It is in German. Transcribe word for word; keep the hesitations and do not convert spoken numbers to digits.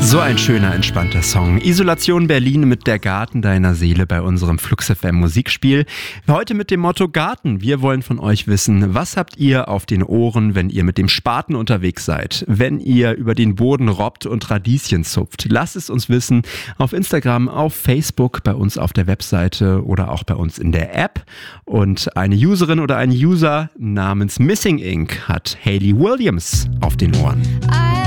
So ein schöner, entspannter Song. Isolation Berlin mit der Garten deiner Seele bei unserem Flux F M Musikspiel. Heute mit dem Motto Garten. Wir wollen von euch wissen, was habt ihr auf den Ohren, wenn ihr mit dem Spaten unterwegs seid? Wenn ihr über den Boden robbt und Radieschen zupft? Lasst es uns wissen auf Instagram, auf Facebook, bei uns auf der Webseite oder auch bei uns in der App. Und eine Userin oder ein User namens Missing Ink hat Hayley Williams auf den Ohren.